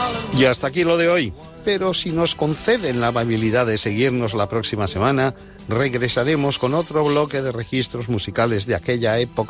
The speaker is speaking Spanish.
Y hasta aquí lo de hoy. Pero si nos conceden la amabilidad de seguirnos la próxima semana, regresaremos con otro bloque de registros musicales de aquella época